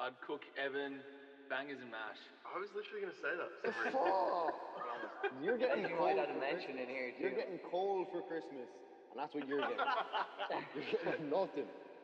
I'd cook Evan bangers and mash. I was literally going to say that for some reason. Fuck! You're getting Anything cold might add a for mention Christmas. in here too. You're getting cold for Christmas, and that's what you're getting. You're getting nothing.